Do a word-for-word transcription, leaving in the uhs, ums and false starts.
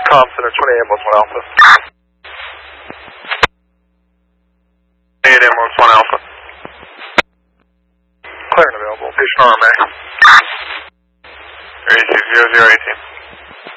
Com Center, twenty ambulance one Alpha. eight ambulance one Alpha. Clear and available. Patient R M A. thirty-two zero zero eighteen.